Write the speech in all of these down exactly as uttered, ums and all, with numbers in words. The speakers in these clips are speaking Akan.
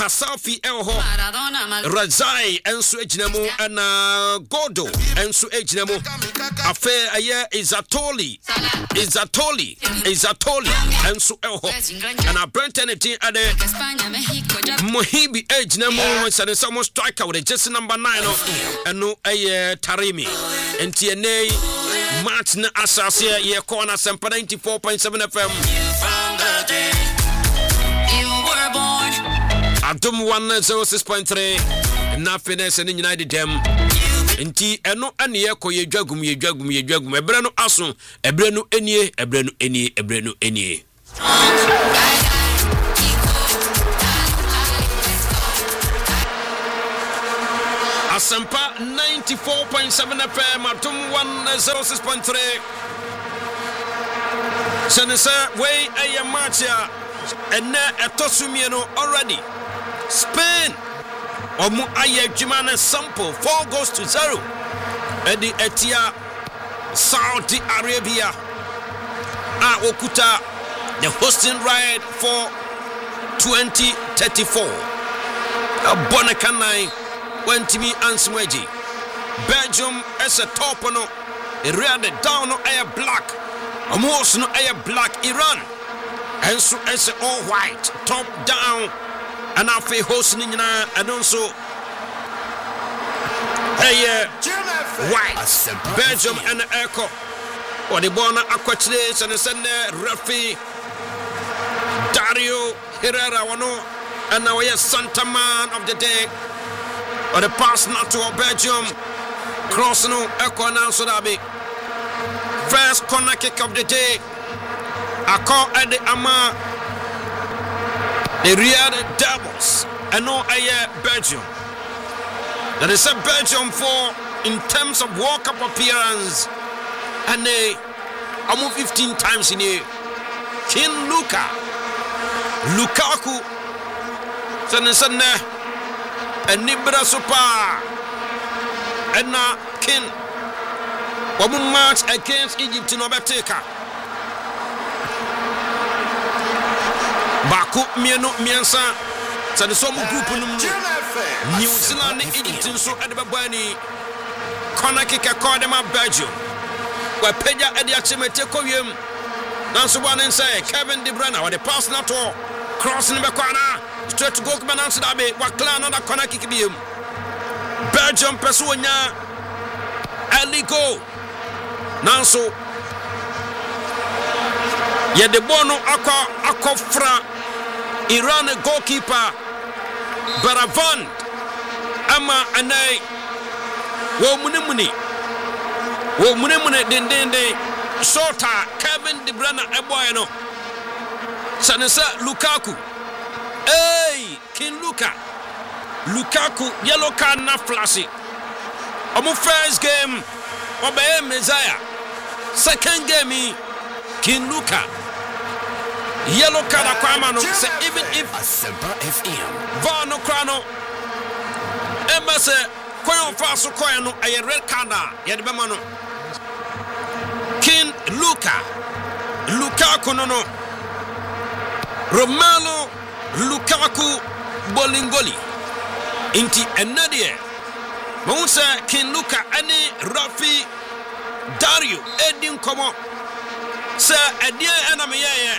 Pasafi Elho Razai ensu ejinemu ana Godo ensu ejinemu afe aye Izatoli Izatoli Izatoli ensu Elho ana Brenton ade Mohibi ejinemu sane samo striker with just number nine eno aye Tarimi enti ene match na asase ye corner Sempa ninety-four point seven F M Adum one oh six point three na finesse ni United dem enti eno ane ye koye dwagum ye dwagum ye dwagum ebre no aso ebre no enie ebre no enie ebre no enie Asempa ninety-four point seven F M Adum one oh six point three Senesa way a match ya ene etosumieno already Spain omu aye jumane sample four goals to zero edi etia Saudi Arabia a okuta the hosting right for twenty thirty-four abona kanai wentimi answeji Belgium as a top no red down no aye black almost no aye black Iran and so as all white top down and I feel hosting in and also hey white Belgium and Echo or the Bona Aquatis and the Sunday Rafi Dario Herrera Wano and now yes Santa Man of the day or the pass not to Belgium cross no Echo now so that be first corner kick of the day I call at the Ama the Real Devils and no aye Belgium. That is a Belgium for in terms of World Cup appearance and they I move fifteen times in here. King Luka Lukaku Sanesane and Nibra Super and na King Wamu match against Egypt in Obateka. Baku mieno miensa sane so mu group num New Zealand Egypt nso adebabani corner kick call them Belgium wa peja ade achemete kowiem nanso bwana say Kevin De Bruyne with the pass na to cross in the corner straight to goal balance da be wa clear another corner kick biem Belgium personya early goal nanso ye de bono akọ akọfra Iran goalkeeper Baravan ama anai wo munimuni wo munimuni dendende shota Kevin De Bruyne eboy no sanesa Lukaku hey King Luka Lukaku yellow card na flashy omo first game obey Messiah second game King Luka yellow card akwama no say even if Asempa F M va no krano emase koyo fa so koyo no aye red card ye de bema no King Luka Lukaku no no Romelu Lukaku Bolingoli inti enadie mo say King Luka ani Rafi Dario edin komo say edie ename ye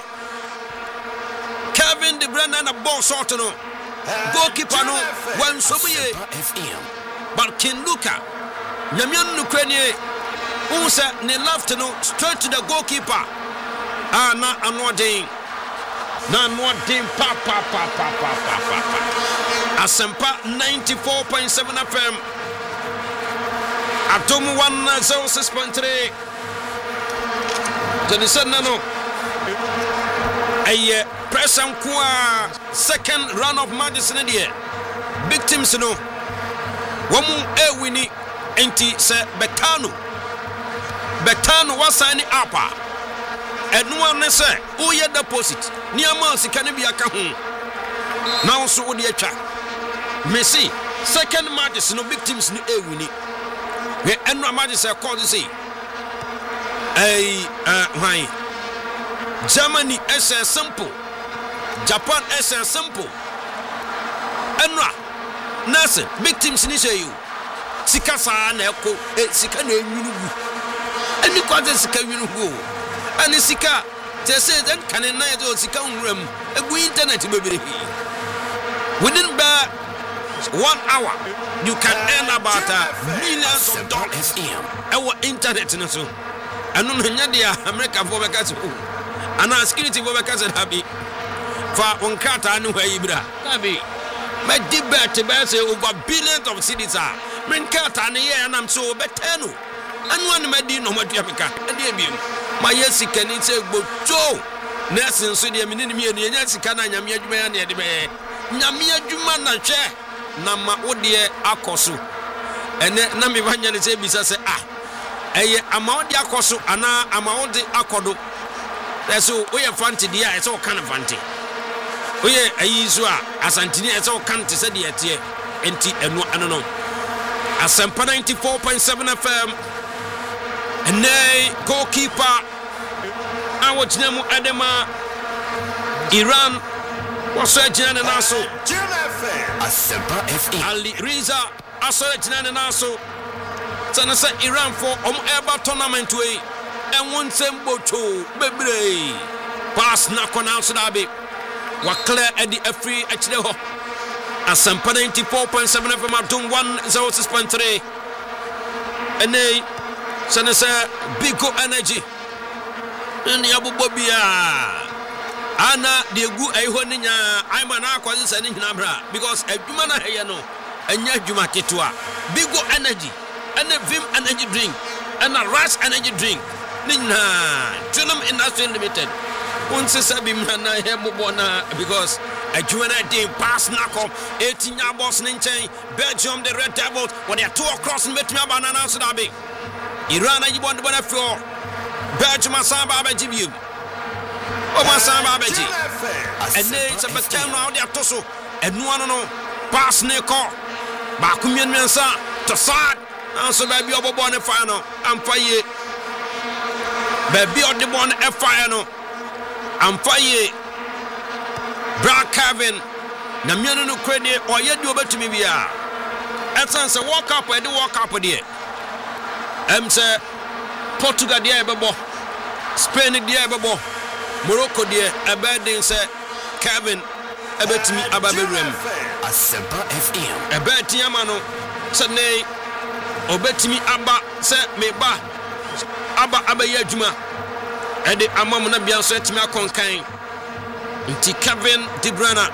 Kevin De Bruyne and a ball shot no goalkeeper no one so be but King Luka nyamian no kranie who say ne left no straight to the goalkeeper ah na anodin na anodin pa pa pa pa pa pa pa Asempa ninety-four point seven F M Atom one oh six point three Jenison no aye present kwa second round of matches in the big teams no wamu e wini enti se Betano Betano was signing up enu ane se uye deposit ni ama sika ne bia ka ho now so wo de atwa Messi second matches no big teams ni e wini we enu matches e call say eh uh why Germany is a simple Japan is a simple Enra Nelson big teams ni say you sika sa na eko sika na enwunugu ani kwaze sika nwunugu ani sika they say then can na ye sika nwuram egu internet bebere within about one hour you can earn about uh, millions of dollars our internet no so anu no nya dia America for beka so ana security for beka so happy fa onkrata anu ha yibra happy my debate be say over billions of cities are men krata ne ye anam so betenu anu an madi no madua meka e dey biem my yesika ni say gboto Nelson so dey menini me enu nya sika na nyame adwuma ya ne de be nyame adwuma na hwe na ma wode akoso ene na me banya ne say bisa say ah eye ama wode akoso ana ama wode akodo eso oye fanti dia eso kan fanti oye ayi so a asantini eso kan te se de etie enti enu anono Asempa ninety-four point seven F M ene goalkeeper awojinamu adema Iran waso ejina na so Asempa F M Ali Riza aso ejina na so sana sa Iran for om eba tournament we enwon sembocho bebre pass na kona so dabe wa clear edi afri akire ho Asempa ninety-four point seven F M adum one oh six point three ene sana sa Bigo Energy ni abubbo bia ana de gu aiho ni nya aima na akwazi sani hina bra because adwuma na heye no anya adwuma ketua Bigo Energy and Vim Energy drink and a Rush Energy drink nina Trinum Industrial Limited once sabi mna he mobona because adwuma na dey pass na kom eighteen ya boss ni nchen Belgium the Red Devils when they two across metumi abana na so da be Iran ayi bond bona fio Belgium asamba abeji o masamba abeji ene se betem na odi atoso enu ano no pass ne ko ba kumien mensa to sad anso ba bi obobo ne fa no amfa ye ba bi odi bon e fa no amfa ye Bra Kevin na mienu no kredi oye di obetumi bia esanse walk up e di walk up de em se Portugal dia ebebo Spain dia ebebo Morocco dia ebedin se Kevin ebetimi ababewrem Asempa F M ebeti amano se ne obetimi aba se meba aba abaye adwuma ede amam na bia so etimi akonkan nti Kevin De Bruyne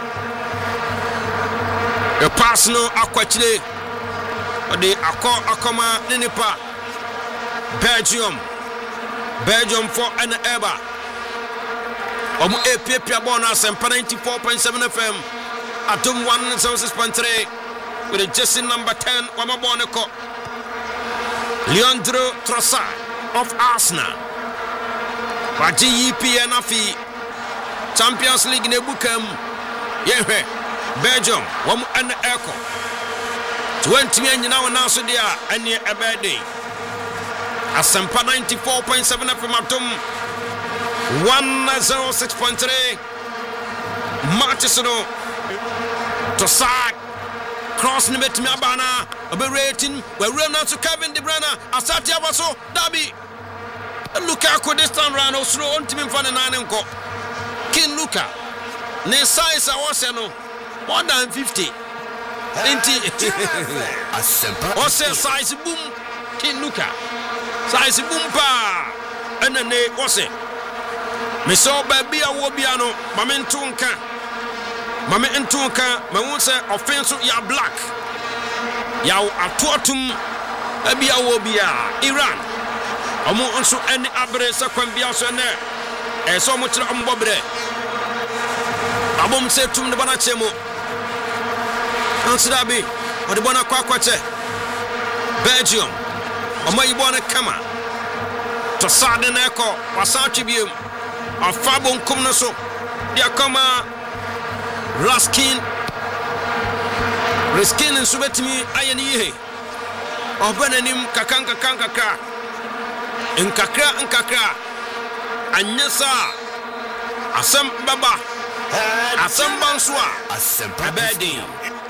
e pass no akwachire ode akọ akoma ne nipa Belgium Belgium for an Eba Omu Epia Bona Asempa ninety-four point seven F M Atum one oh six point three with a jersey number ten Wama Boneko Leandro Trossard of Arsenal Waji E P N Afi Champions League Nebukam Yehe Belgium Wamu an Eko twenty million now and also there and near a bad day Asempa ninety-four point seven F M atum one oh six point three Manchester to side cross ni betimi abana obe rating we run out to Kevin De Bruyne asati abaso dabi Lukaku this time round osro ontimi mfa ne nane nko King Luka ne size awose no more than fifty ninety Asempa ose size boom King Luka size bumpa ene ne wose me so ba bia wo bia no mame ntunka mame ntunka me won se offense ya black ya atotum bia wo bia Iran omo nso ene abre se kwan bia so ne e so mo kire ombobre abom se tum ne bana chemo ansida bi ode bona kwa kwache Belgium Omo yibona kama to sade na eko wasa twibiem afabo nkum no so dia kama Raskin Raskin nso betimi ayeni yihe obenanim kakanka kankaka nkakra nkakra anyesa asem baba asem banso a Asempa abedi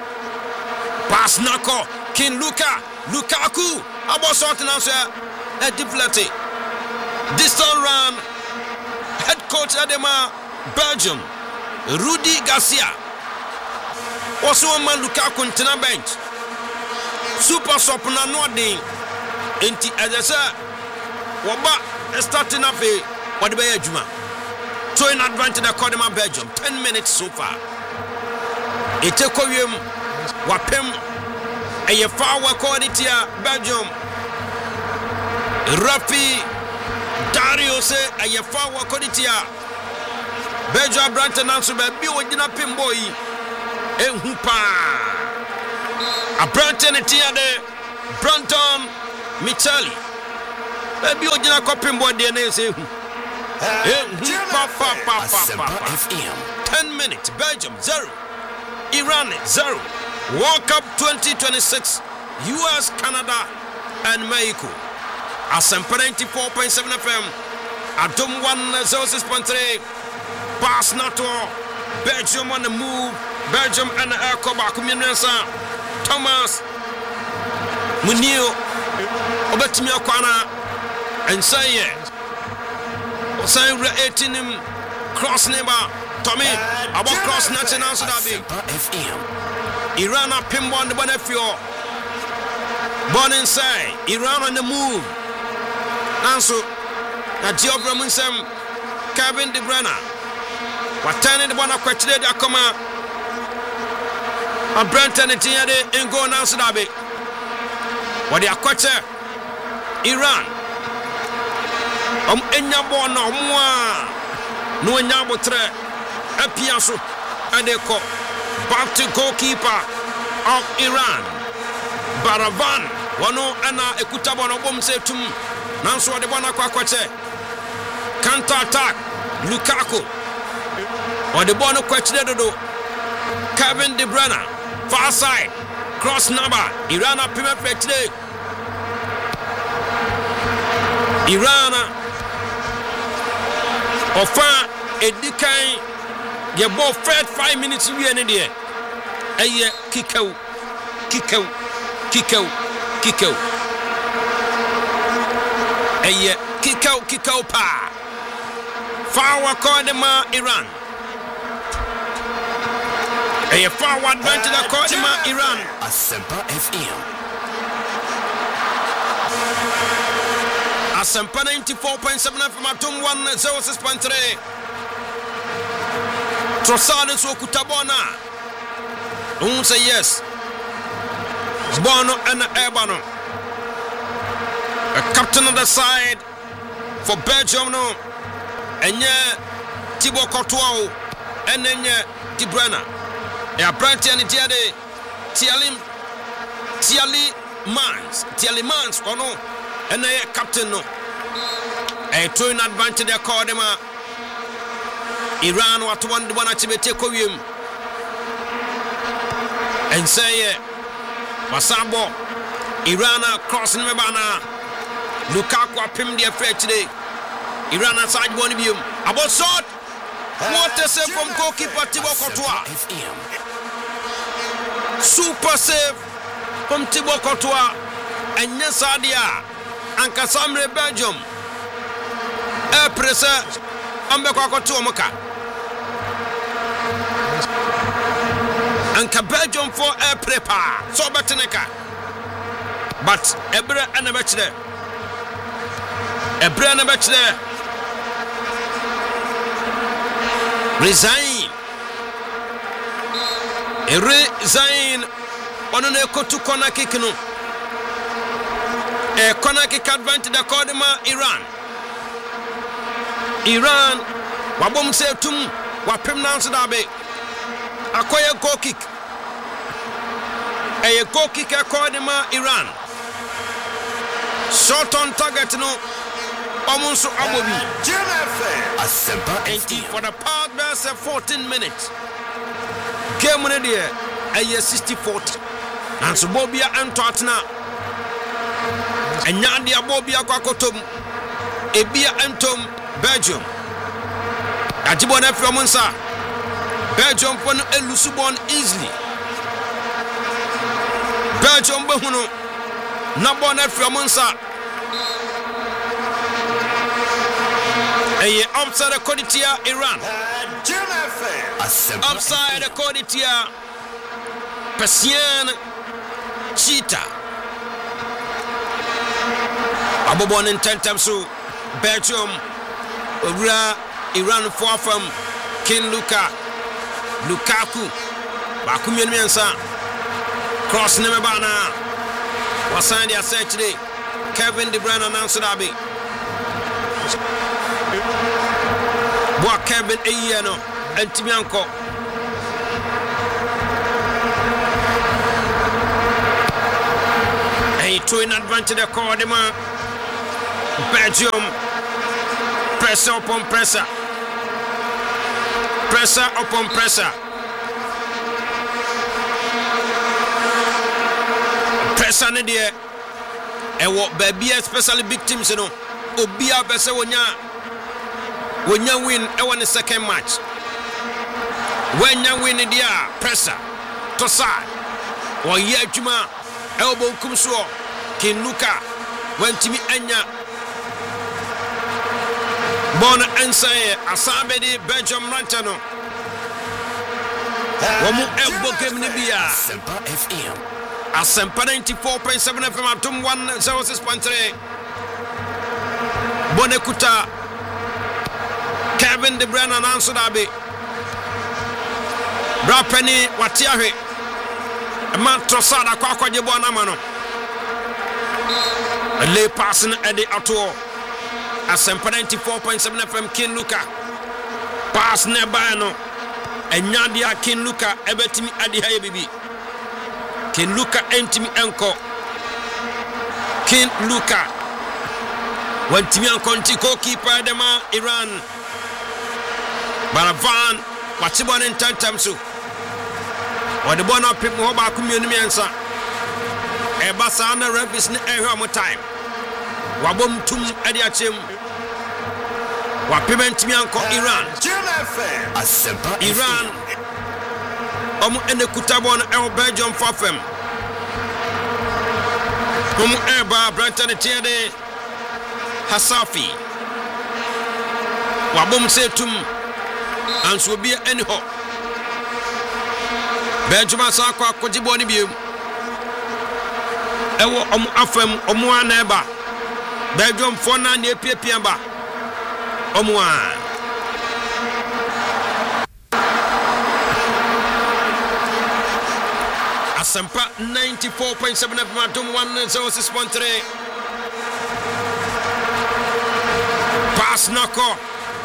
Pass Nako. King Luka. Lukaku. About sorting answer. A deflected. Distant run. Head coach Adema. Belgium. Rudy Garcia. Also one man Lukaku in the bench. Super Sopna Nording. Inti Adesa. Waba starting up a what the Bay Juma. So in advantage of Kodema Belgium. Ten minutes so far. Itekoyum Wapem a ye far quality Belgium. Rafi Dario say a ye far quality Belgium Branton answer by Biodina Pimboy and Hoopa. A Branton Tiade Branton Micheli. Baby Odina Copimboy D N A say ten minutes Belgium zero. Iran zero. World Cup twenty twenty-six. U S, Canada, and Mexico. Asempa ninety-four point seven F M. Adom one zero six point three. Pass NATO. Belgium on the move. Belgium and the Aircoba. Kuminensa. Thomas. Munio. Obetimi Okwana. And say Say eighteen him. Cross neighbor. Tommy, about cross national answer that big. Iran a pimbo on the Bonefio. Born inside. Iran on the move. Nanso. Na Geoffrey Munsem. Kevin De Bruyne. What turning the one a question that come out. A Brenton and Tiade in go answer that big. What they are question. Iran. Um, enya born no more. No enya botre. Epiaso and they call back to goalkeeper of Iran Baravan wano ana ekutabo no bom se tum nanso de bona kwa kwache counter attack Lukaku or the bono kwache dodo Kevin De Bruyne far side cross number Iran a premier play today Iran ofa edikan ye ball first five minutes we in there. Aye, kick out, kick out, kick out, kick out. Aye, kick out, kick out pa. Forward corner Iran. Aye, forward advantage the corner Iran. Asempa F M. Asempa ninety-four point seven from Atom one zero six point three. Trossard so kutabona. Who say yes? Bono and Ebano. A captain on the side for Belgium no. And yeah, Thibaut Courtois and then yeah, De Bruyne. Yeah, Brandt and Tiade Tialim Tiali Mans Tiali Mans or no. And yeah, captain no. A two in advantage they called him a Iran what one the one at Tibet and say Masabo Iran crossing Mebana Lukaku pim the affair today. Iran side one view about shot. What a save from goalkeeper Thibaut Courtois. Super save from Thibaut Courtois and Nesadia and Kasamre Belgium. Air presser Ambeko Courtois Moka. And Belgium for air prepar. So Batineka. But Ebra and a match there. Ebra and a match there. Resign. Resign. On an echo to corner kick. No. A corner kick advantage the Kodima Iran. Iran. Wabum say tum. Wapim now Sudabe. Acquire goal kick. A goal kick according to Iran. Shot on target no. Almost Abobi. For the part there's a fourteen minutes. Game on there. A year sixty forty. And so Bobia and Tottenham. And Yandia Bobia Kwakotum. Ebia Antom Belgium. Ajibon Eframunsa. Belgium won a Lusubon easily. wobɛhunu na bɔ na firi ɔmo nsa ɛyɛ offside koditia Iran offside koditia Persian Cheetah abobɔ ne ntɛntɛm so Belgium owura Iran for from King Luka Lukaku baako mmienu mmiɛnsa cross ne meba na wasan de asɛ akyire Kevin De Bruyne ananso dabi boa Kevin eyie no antimi ankɔ ɛyi to in advantage de call de ma Belgium pressure upon pressure pressure upon pressure pressure ne deɛ ɛwɔ baabi especially big teams no obia pɛ sɛ wonya wonya win ɛwɔ ne second match wonya win deɛ a pressure to side wɔyɛ adwuma ɛwɔ bonkum soɔ King Luka wantimi anya Bona ensaye asabedi Belgium ranta no Wamu ebo game ni biya Asempa F M Asempa ninety-four point seven F M atum one oh six point three Bone kuta Kevin De Bruyne ananso dabi Brapeni watiahwe Ema Trossard kwa kwa jebo anama no Le pass na edi atuo Asempa ninety-four point seven F M King Luka pass ne ba no enya dia King Luka ebetimi adi haye bibi King Luka entimi enko King Luka wantimi ankonti ko keeper dema Iran Baravan watibo ne ntantam so wode bona pip mo ba ku mienu miensa e ba sa na referees ne ehwe mo time wabom tum adi achem wapiment mianko Iran Iran omu ene kutabon e Belgium fafem omu eba Branton tiede Hasafi wabom setum anso bia eni ho Belgium asa kwa kojibo ni biem ewo omu afem omu ana eba Belgium for na ne piapia ba omwa Asempa ninety-four point seven F M atum one oh six point three pass nako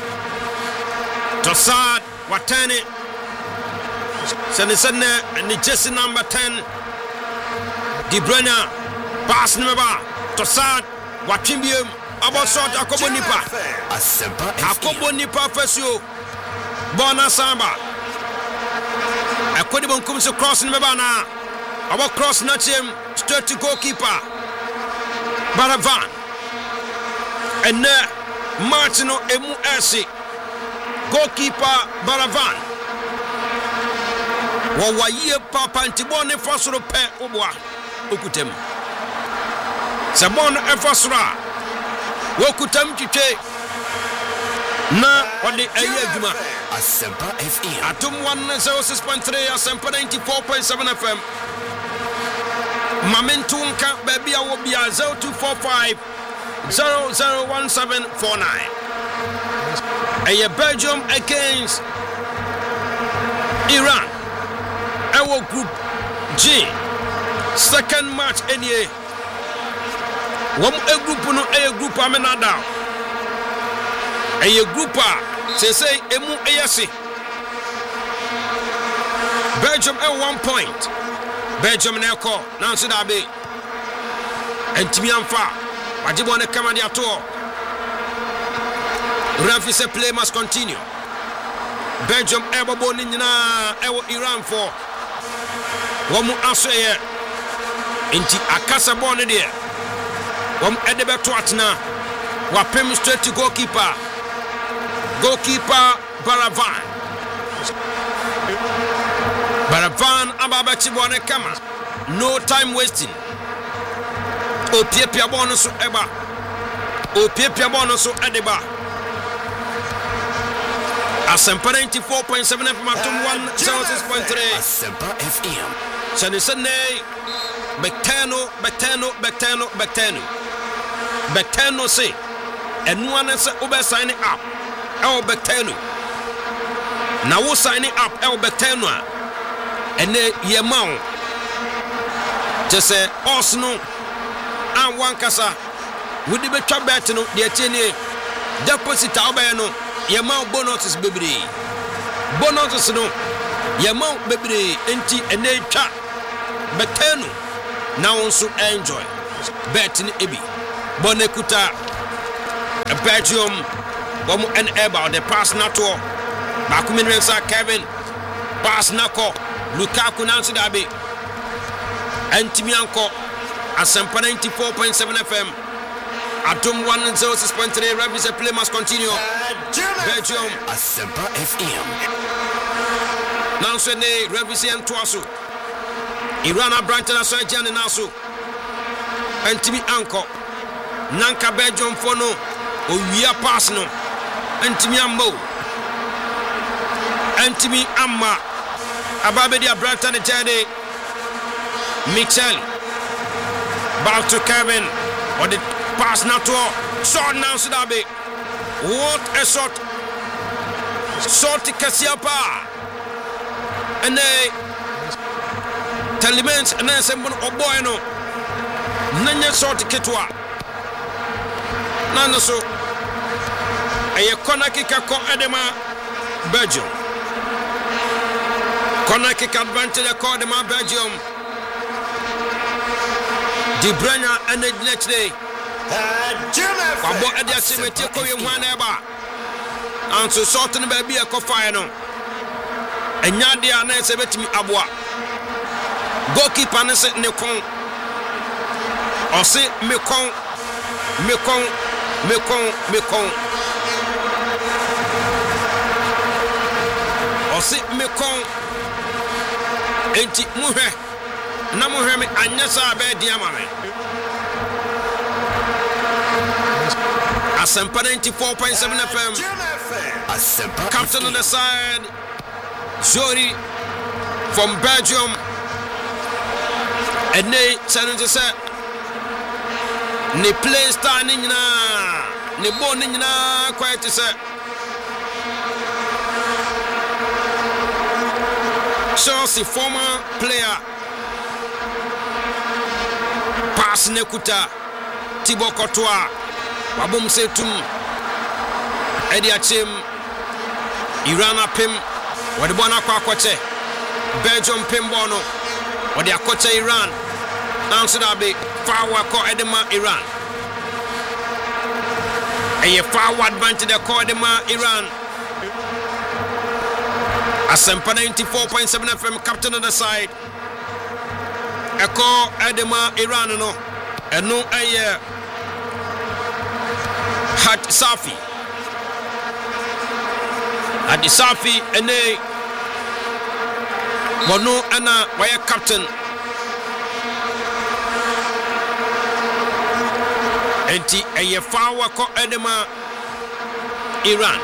Trossard watani sene sene ni jersey number ten De Bruyne pass number Trossard Watchimbium about shot akobo nipa akobo nipa fasio bona samba akodi bonkum so cross ni meba na about cross na chem straight to goalkeeper Baravan and Martino emu esi goalkeeper Baravan wa waye papa ntibone fasoro pe obwa okutem Sabon efasra wokutam twitwe na ode ayi adwuma Asempa F M atum one oh six point three Asempa ninety-four point seven F M Momentum nka baby a wo bia zero two four five zero zero one seven four nine Aye Belgium against Iran our group G second match N A Wom a group no a group amenada. A group say say emu ayasi. Belgium at one point. Belgium na ko na nso da be. Entimi amfa. Wajibo ne kama dia to. Referee say play must continue. Belgium ebobo ni nyina ewo Iran for. Wom aso ye. Enti akasa ball ne there. Wom edebe to atna wapem straight to goalkeeper goalkeeper Baravan Baravan ababachi bone kama no time wasting Opiepia ball no so eba. Opiepia ball no so edeba. Asempa ninety-four point seven F M atom one oh six point three. Asempa F M. Sani sene Bectano, Bectano, Bectano, Bectano. Bectano say, and one is over signing up. El Bectano. Now we signing up El Bectano. And then ye mount. Just say, Osno, and one casa. Would the better bet no, the attorney. Deposit albano, ye mount bonuses baby. Bonuses no, ye mount baby, empty and they chat. Bectano. Now also enjoy. Betting Ebi. Bonekuta. Belgium. Bomu and Eba. The pass Nato. Bakuminensa Kevin. Pass Nako. Lukaku Nancy Dabi. Antimianko. Asempa ninety-four point seven F M. Atom one oh six point three. Revis play must continue. Belgium. Asempa F M. Nancy ne Revis and Tuasu. Irana Branton as Jan and Nasu. Antimi Anko. Nanka Belgium Fono. Oya Pasno. Antimi Ambo. Antimi Amma. Ababedia Branton and Jade. Michel. Back to Kevin. Or the pass now to short now Sudabe. What a shot. Short Kasiapa. And they Talimens and then some Oboyano Nanya sort Ketwa Nando so a Konakika Ko Edema Belgium Konakika advantage of Edema Belgium De Bruyne and the next day Wabo Edia Simetiko Ywaneba and so sorting baby a Kofano and Yadia and Sebetimi Abwa Goalkeeper ne se ne kon o se me kon me kon me kon me kon o se me kon enti muhwe na muhwe me anyesa ba dia ma me Asempa ninety-four point seven F M. Asempa captain on the side Zori from Belgium. And they challenge us. Ni play star nina, ni bon nina, quiet to say. Chelsea former player. Pass Nekuta, Thibaut Courtois, Wabum Setum, Eddie Achim, Irana Pim, Wadibona Kwakwache, Belgium Pim Bono. Or they are coach Iran. Answer that big forward call Edema Iran. And you forward advantage the call Edema Iran. Asempa ninety-four point seven F M captain on the side. A call Edema Iran no. And no a Had Safi. Had Safi and they Bono Anna, why a captain? Enti a ye fawa ko Edema Iran.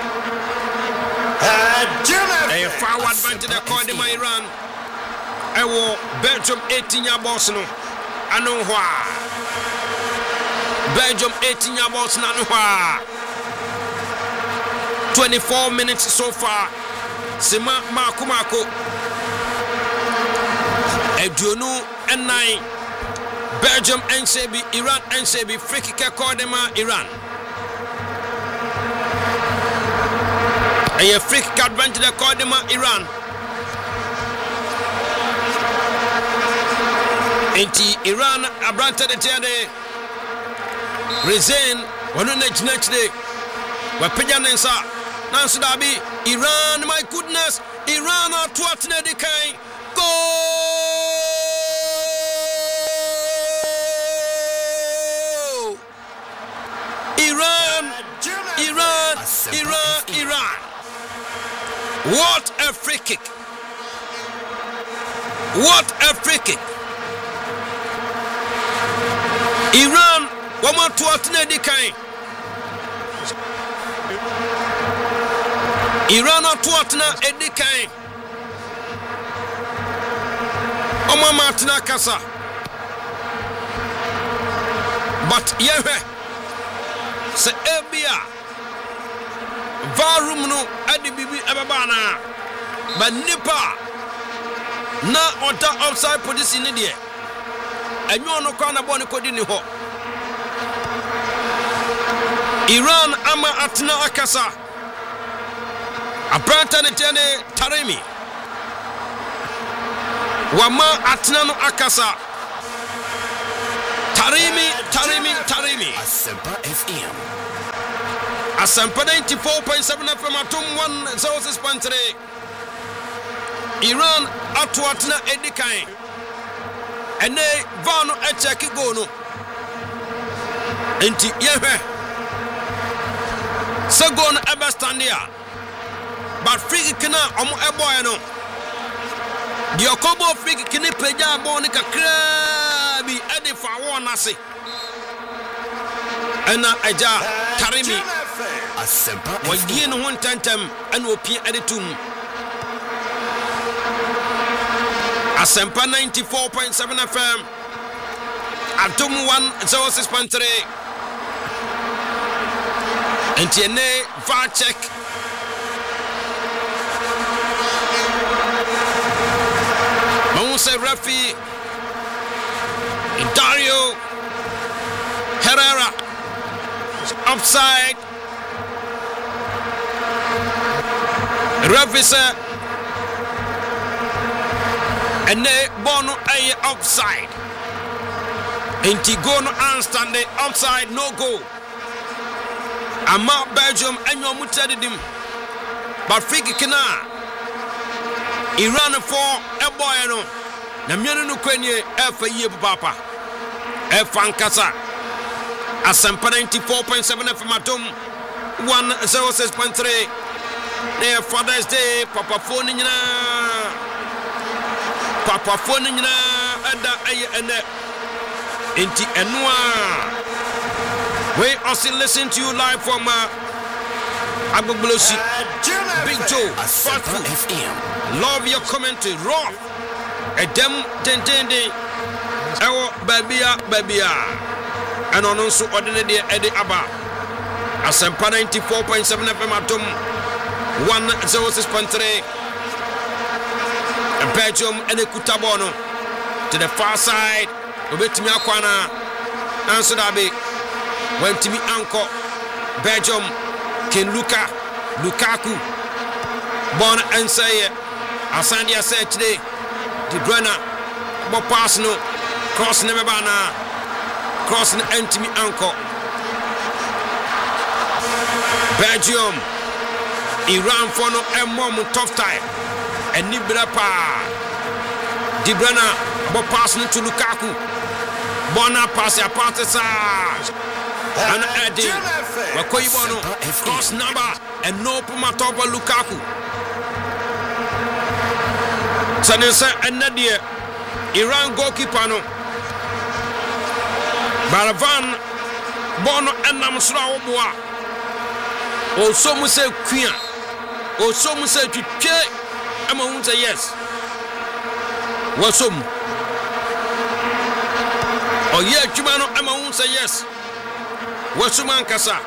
A fawa advantage the ko Edema Iran. I will Belgium eighteen year boss no. Anu hwa. Belgium eighteen year boss no hwa. twenty-four minutes so far. Sima Makumako. Eduonu and nine. Belgium and Sebi, Iran and Sebi, free kick Kodema, Iran. And a free kick advantage of Kodema, Iran. Enti Iran abranta de tiade. Resign one next next day. Wapijanensa. Nansu Dabi, Iran, my goodness, Iran are twatne de kai. Goal! Iran, Iran, Iran, Iran. What a free kick. What a free kick. Iran wama to atena di kan. Iran to atena edi kan. Oma matena kasa. But yehe se ebia varum no adi bibi ebabana ba nipa na oda outside position ne de enyo no kwa na bɔ ne kodi ni ho. Iran ama atena akasa abranta ne tene Taremi wama atena no akasa. Taremi, Taremi, Taremi. Asempa F M. Asempa ninety-four point seven F M atum one oh six point three. Iran atu atena edikan. Ene vano echeki go no. Enti yehe. Se go no ebe standia. But free kick na omo eboy no. Di okobo free kick ni peja bo ni kakra bi ede fa wo na se. Ena eja Taremi Asempa F M. Wagie no hontantem ena opie ede tum. Asempa ninety-four point seven F M Atum one oh six point three. Entiene VAR check. Mose Refi Dario Herrera offside. Refi say ene bono ay offside. Enti go no understand the offside no go. Ama Belgium enyo mutedidim. But free kick na Iran for a boy no. Na mienu no kwenye efa yie papa. Efa nkasa. Asempa ninety-four point seven F M atom one oh six point three. Ne Father's Day papa phone nyina. Papa phone nyina ada aye ene. Enti enwa. We also listen to you live from uh, Agbogbosi. Big Joe, Asempa F M. love your commentary, raw. Edem ten ten ten. Ewo babia babia. And on also ordinary Eddie Abba. Asempa ninety-four point seven F M atom one oh six point three. And Belgium and Ekutabono to the far side. Obetimi akwana. Answer that be. Went to me uncle Belgium Ken Luka Lukaku Bon and say Asandia said today the Brenner but pass no cross never bana crossing empty me uncle Belgium Iran for no a moment tough time and Nibra pa the Brenner but pass no to Lukaku Bona pass a party and Eddie Wakoibono cross number and no Pumatoba Lukaku. Sanesa and Nadia Iran goalkeeper no Baravan Bono and Namsra Oboa. O so Muse Queen. O so Muse Chiche. I'm a say yes. Wasum. Oh yeah, Chumano, I'm a say yes. Wasuman kasa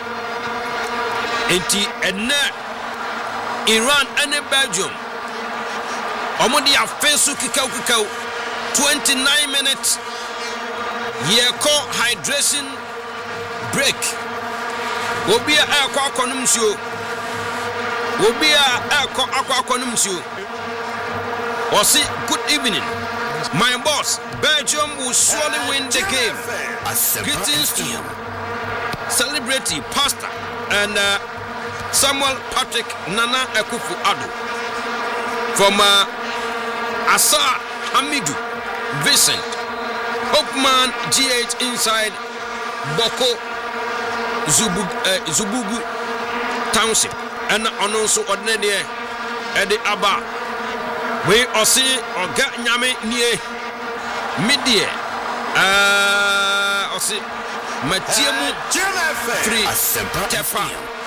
enti enne Iran and Belgium omodi afesu kikau kikau twenty-nine minutes ye call hydration break obia akwa akonum suo obia akwa akwa akonum suo osi good evening my boss Belgium will surely win the game. Greetings to you celebrity pastor and uh, Samuel Patrick Nana Akufo-Addo from uh, Asa Hamidu Vincent Hopeman G H inside Boko Zubu, uh, Zubugu Township and also ordinary Eddie Abba we also Oga Nyame Nie Midie uh, ɔse matie mu firi Tepa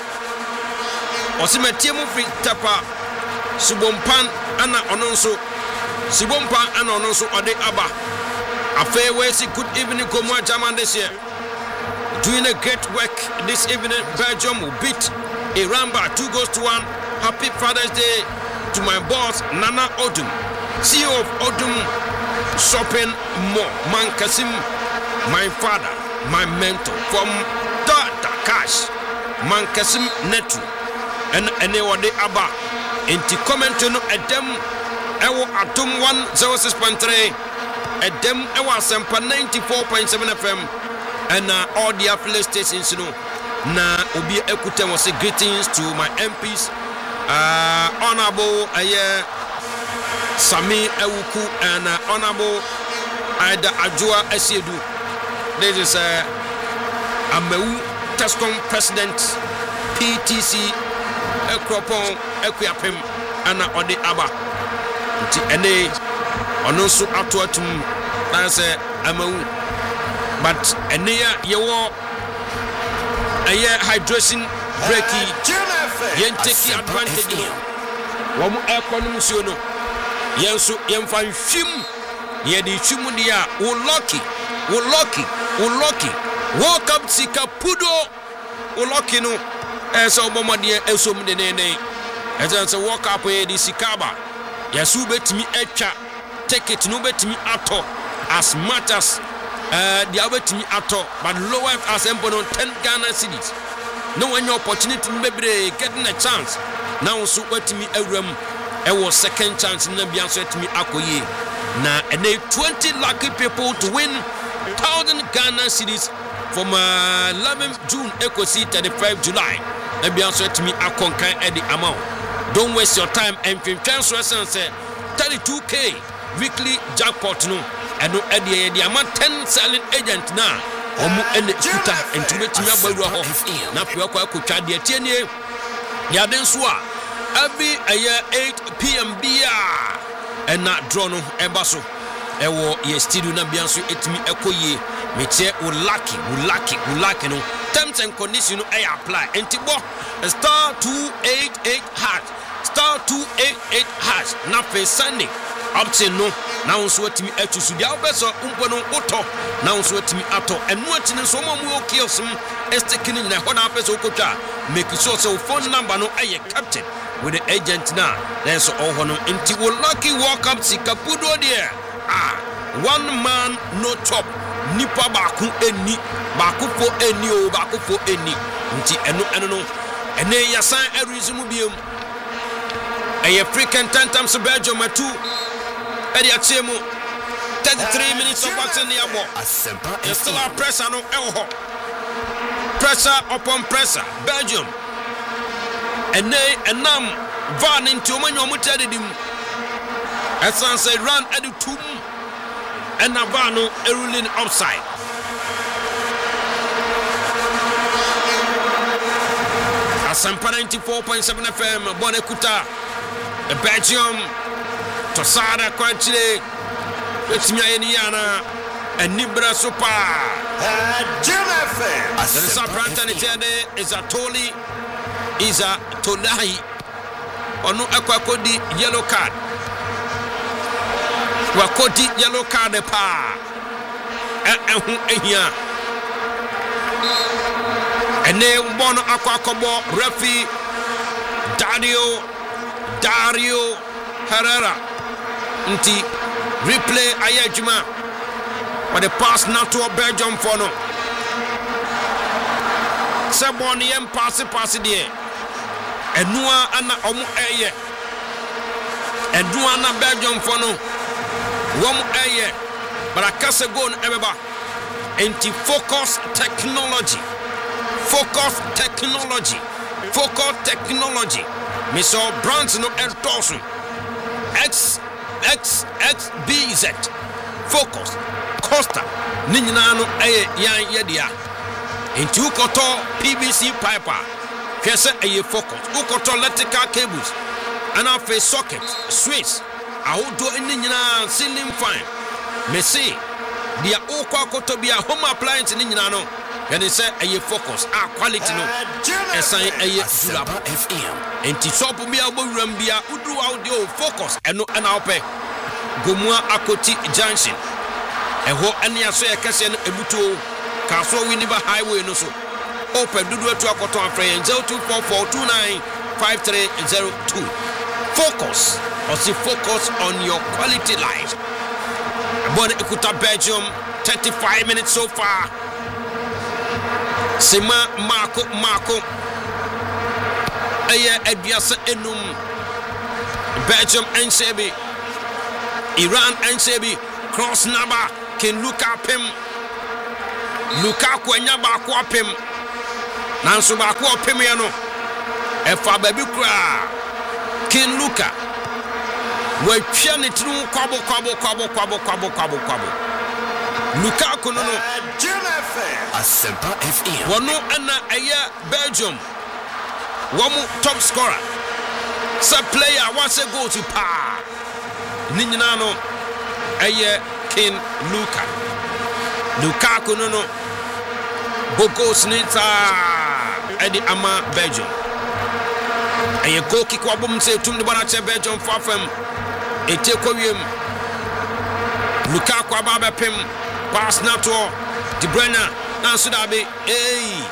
ɔse matie mu firi Tepa Subompan ana ɔno nso Subompan ana ɔno nso ɔde aba afei we say good evening Komua German this year doing a great work this evening. Belgium will beat Iran by two goals to one. Happy Father's Day to my boss Nana Odum, C E O of Odum Shopping Mall, Mankasim, my father, my mentor from Tata Cash, Mankasim Netu, and anyone they aba into comment to know at them. Ewo Atum one zero six point three, at them Ewa Sempa ninety-four point seven F M. And uh, all the affiliate stations, you know, na Obi Ekutem was say greetings to my M Ps, uh, Honorable Aye Sami Ewuku and uh, Honorable Aida Ajua Esiedu. This is uh, Amewu Tescom President P T C Ekropon Ekuyapem and uh, Ode Aba. And they are also atuatum. That's uh, Amewu. But enia yewo aye hydration breaky yen take advantage wo mu economy so no yen so yen fan hwim ye di hwim dia wo lucky wo lucky wo lucky woke up sika pudo wo lucky no e so bomode esom de ne ne e say woke up e di sikaba yasu betimi etwa ticket no betimi ato as much as Uh, the other team at all, but lower as on ten Ghana cities. No one opportunity, maybe getting a chance. Now, so what to me a room, it was second chance in the Bianca to me Akoye. Now, and they twenty lucky people to win thousand Ghana cities from uh, eleventh June, Eco C thirty-fifth July. And Bianca to me Akonka at the amount. Don't waste your time and transfer say thirty-two K weekly jackpot no. And no idea the amount ten selling agent now. Omu ene kuta entube timia baru ho. Na pwa kwa kutwa de tienie. Ya den so a abi aye eight p m bia. And na draw no eba so. Ewo ye studio na bia so etimi ekoye. Meche wo lucky, wo lucky, wo lucky no. Terms and conditions no ay apply. Entibo star two eight eight hash. Star two eight eight hash. Na pe Sunday. Up to no, now so what me at to the Albeso, Umpono Otto, now so what me ato, and watching in some will kill some estaking in the Hona Peso Kota, make it so so phone number no aye captain with the agent now. There's all one into lucky walk up Sikapudo dear. Ah, one man no top, Nipa Baku any, Baku for any, or Baku for any, until and no, and then Yasan every Zumubium. A African ten times Belgium at two. Ediachemo thirty-three minutes of boxing the abo. There's still a pressure no elho. Pressure upon pressure. Belgium. And they and nam van into manyo mutadidim. As I say run at the tomb and Navano a ruling outside. Asampa ninety-four point seven F M Bonekuta. Belgium Tosada Quantile, it's me and Nibra Super. The Saprantanitade is a Toli, is a Tolahi, or no Aquacodi yellow card. Wakoti yellow card, a pa. And then one Aquacobo, Refi, Dario, Dario Herrera. Nti replay ayejuma but the pass not to Belgium for no Sebon yem pass pass there enua ana omu eye enua na Belgium for no wom eye but akase go no ebeba nti focus technology focus technology focus technology Mister Brands no endorsement X X X B Z Focus Costa Ninina no aye yan yedia Inti ukoto P V C piper Kese aye focus Ukoto electrical cables Ana fe socket Swiss Ahudo ninina ceiling fan Messi dia okwa akoto bia home appliance ni nyina no yɛne sɛ ɛyɛ focus a quality no ɛsan ɛyɛ durable F M. enti shop bia wobɔwuram bia woduru wa wode o focus ɛno ɛna wopɛ Gomua Akoti Junction ɛhɔ ɛne aso yɛ kɛseɛ no ebutuo Kaso Winneba Highway no so open dudu etu akoto afrɛ yɛn zero two four four two nine five three zero two. Focus or see focus on your quality life. Bon Ekuta Belgium thirty-five minutes so far. Sima Marco Marco Aya Ediasa Enum Belgium and Sebi Iran and Sebi cross Naba Ken Luka Pim Lukaku Nyaba Kwa Pim Nansu Bakwa Pimiano Efa Baby Kra Ken Luka we piano tru kwabo kwabo kwabo kwabo kwabo kwabo kwabo Lukaku no no Asempa F M. Wono ana aya Belgium womu top scorer sa player wants a goal to pa ni nyina no aya Ken Luka Lukaku no no Bogos nita edi ama Belgium aya goal kick wa bom se tum de bana che Belgium fafam ete kwiem Lukaku ababa pem pass na to De Bruyne na so da be eh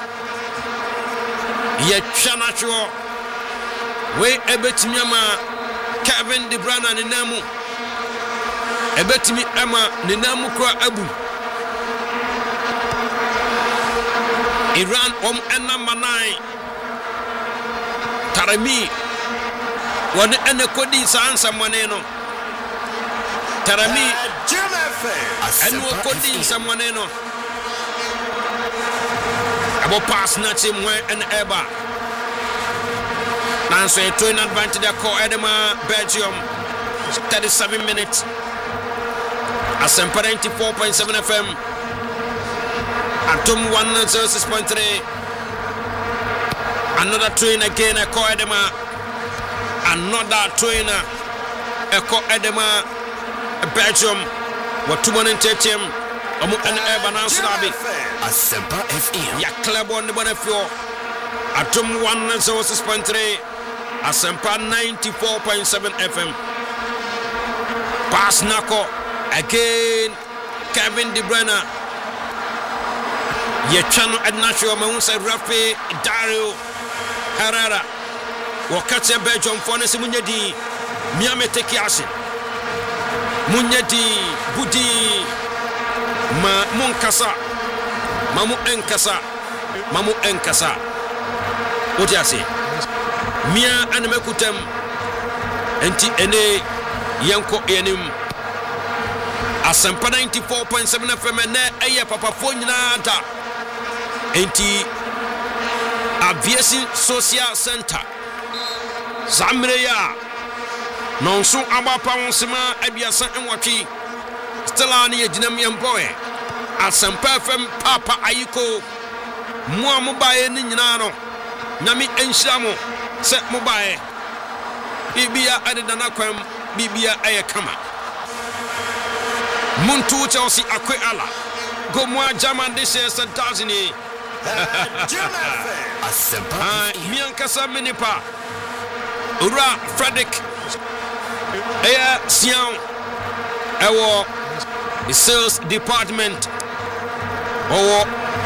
ye twana cho we ebetimi ama Kevin De Bruyne ne namu ebetimi ama ne namu kra abu Iran om number nine Taremi wone ene kodi sansa mone no Taremi ene kodi sansa mone no abo pass na team when and eba now so a twin advantage the call Edema Belgium thirty-seven minutes Asempa ninety-four point seven F M Atom one oh six point three another twin again a call Edema another twin a call Edema Belgium what two one in team Omo and eba na so da be Asempa F M. Ya club on the Bonafio Atom one oh six point three Asempa ninety-four point seven F M. Pass Nako again Kevin De Bruyne Ye chano adnasho mahunsa Rafi Dario Herrera Wakati Belgium fone se munyedi Miame teki asin Munyedi Budi Ma Munkasa Mamu enkasa Mamu enkasa Oti ase Mia anemekutem Enti ene Yanko enim Asempa ninety-four point seven F M ne eye papa fonyina da Enti Aviation Social Center Zamreya Nonso abapa wonsema abiasa enwatwi Stella ni ejinam yempoe Asempa F M papa ayiko mo mobaye ni nyina no nyame enhyira mo se mobaye bibia adedana kwam bibia aye kama muntu Chelsea akwe ala Gomua German this is a dazini Asempa miankasa minipa Ura Frederick Aya Sian ewo the sales department owo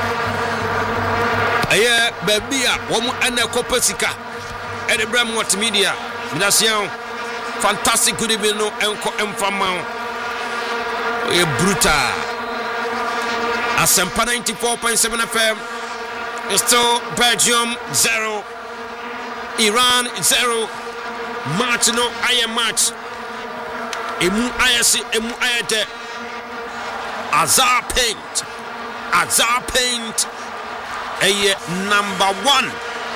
eye babia womu ana kopesika edebram multimedia midasian fantastic good evening no enko emfama e brutal Asempa ninety-four point seven F M is still Belgium zero Iran zero match no aye match emu ayesi emu ayede Azar Paint Azar Paint a number one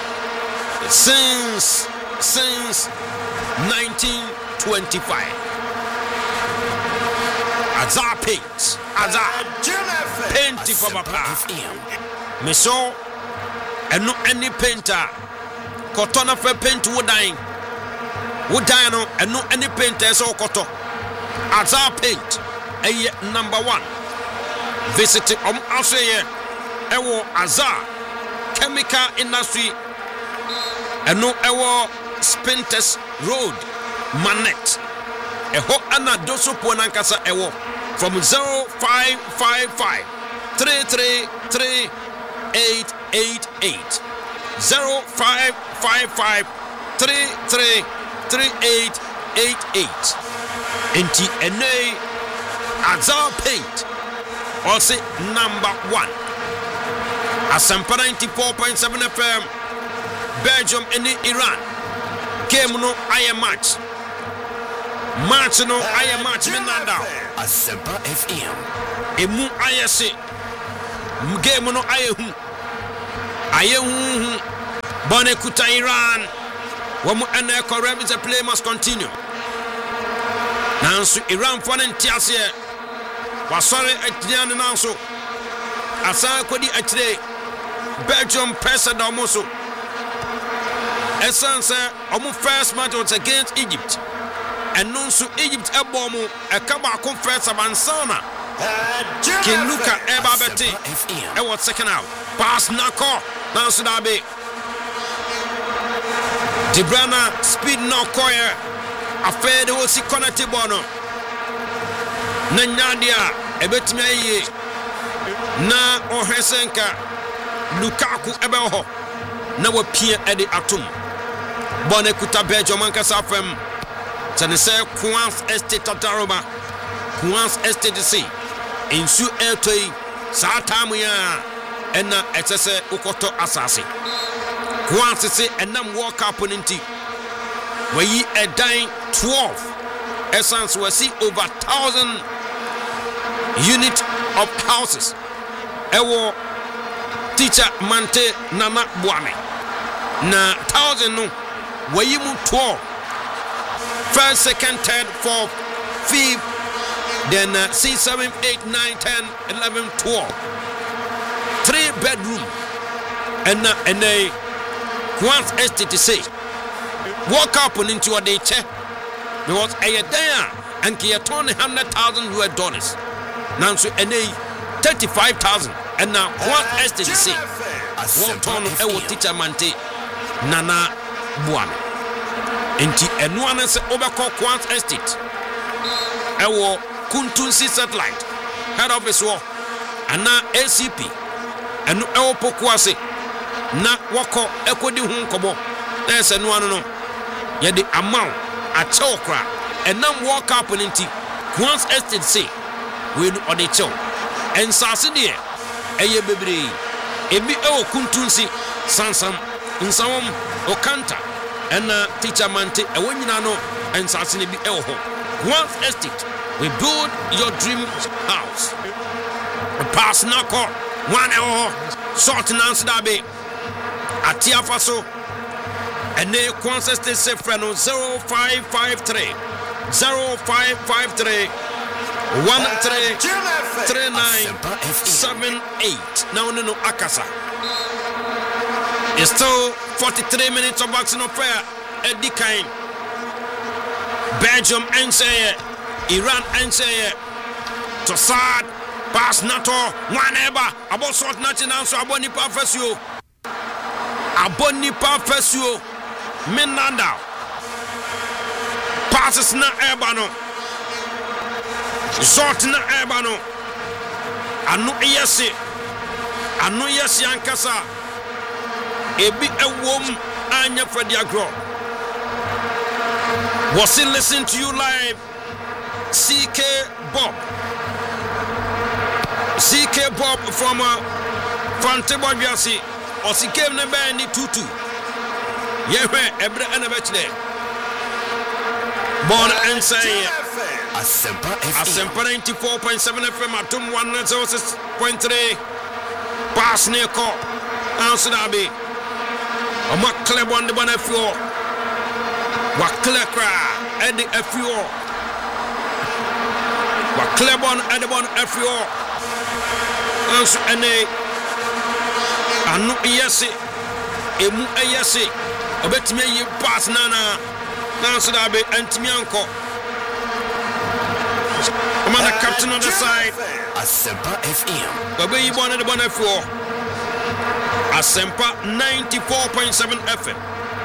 since since nineteen twenty-five Azar Paint Azar Paint for papa me so eno any painter cotton of a paint woodine woodine no eno any painter so cotton Azar Paint a number one visit om aseye ewo Azar Chemical Industry eno ewo Spintex Road Manet eho ana doso po nankasa ewo from zero five five five three three three eight eight eight zero five five five three three three eight eight eight enti ene Azar Paint also number one Asampa ninety-four point seven F M Belgium and Iran game no aye match match no aye match me nanda Asampa F M emu aye se game no aye hu aye hu bone kuta Iran wamu ene correct the play must continue nanso Iran for ntiase wasore atian nanso asa kodi atire Belgium pressed almost essence omu first match was against Egypt and non so Egypt ebomu e kaba kon first avansana Kiluka Ebabeti e was second out pass nako nanso dabe Dibrana speed no koye afede wo si connect bono na nyadia ebetimi aye na ohesenka Lukaku ebe ho na wapia ede atom bone kuta Belgium ankasa fam tane se Queens Estate Tataroba Queens Estate C insu etoi satamu ya ena etese ukoto asase Queens se enam World Cup ninti wayi edan twelve essence wasi over one thousand unit of houses ewo teacher Mante Nana Buame na thousand no wayimu twelve first second third fourth fifth then uh, six seven eight nine ten eleven twelve three bedroom and uh, and a Queens Estate say walk up on into a day check because a day and ki turn one hundred thousand U S dollars now so and a thirty-five thousand and now Queens Estate say one ton ewo teacher Mante Nana Buame enti eno anase obekọ Queens Estate ewo Kuntunsi satellite head office wo ana A C P eno ewo Pokuase na wako ekodi hu nkobo na ese no ano no ye de amount a chokra enam World Cup nti Queens Estate say we no ode chew ensase de eye bebre ebi ewo Kuntunsi sansam nsawom Okanta ena teacher Mante ewo nyina no ensase ne bi ewo ho Queens Estate we build your dream house pass nako one ewo sort nance dabe atia faso ene Queens Estate say friend no zero five five three zero five five three one three three nine seven eight now no akasa. It's still forty-three minutes of action of prayer at the kind Belgium answer Iran answer to sad pass NATO one ever about sort nothing answer aboni pa fesio aboni pa fesio menanda passes na ebano sort na ebano anu yesi anu yesi ankasa ebi ewom anya Freddy Agro was he listening to you live C K Bob C K Bob from uh, Fantebo Biasi or C K number ni tutu yewe ebre anabechde born and say Asempa F M Asempa ninety-four point seven F M atum one oh six point three pass ne ko answer dabi o ma club on the bon F O wa club kra edi F O wa club on edi bon F O answer ene anu yesi emu yesi obetime yi pass nana answer dabi antimi anko I'm on the captain on the side. Asempa F M. Baby, you wanted the one F four. Asempa ninety-four point seven F M.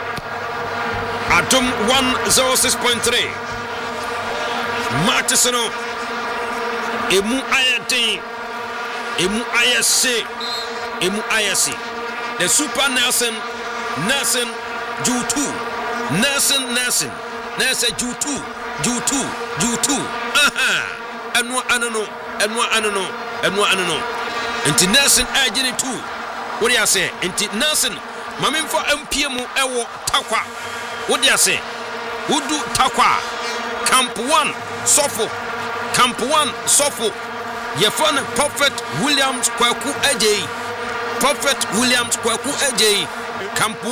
Atom one oh six point three. Martisono. Emu Ayate. Emu Ayase. Emu Ayase. The Super Nelson. Nelson. Jutu. Nelson Nelson. Nelson Jutu. Jutu. Jutu. Aha. Enwa anono. Enwa anono. Enwa anono. Inti Nelson Ajini two. What do you say? Inti Nelson. Mamin for M P M ewo takwa. What do you say? Udu takwa. Camp one. Sofo. Camp one. Sofo. Yefon Prophet Williams Kwaku Ejay. Prophet Williams Kwaku Ejay. Camp